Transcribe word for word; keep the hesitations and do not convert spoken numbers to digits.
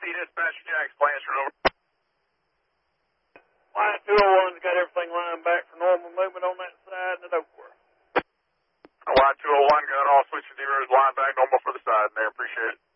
P dispatcher Jack's Blanchard over. Line two oh one's got everything lined back for normal movement on that side and at Oakworth. Line two oh one got all switching zeros line back normal for the side there. Appreciate it.